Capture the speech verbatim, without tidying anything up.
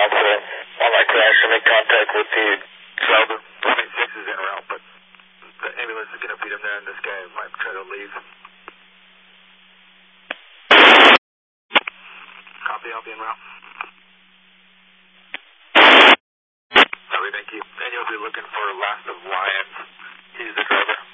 so on my crash, I make contact with the driver. twenty-six is en route, but the ambulance is going to feed him there, and this guy might try to leave. Copy, I'll be en route. Copy, thank you. And you'll be looking for Last of Lions. He's the driver.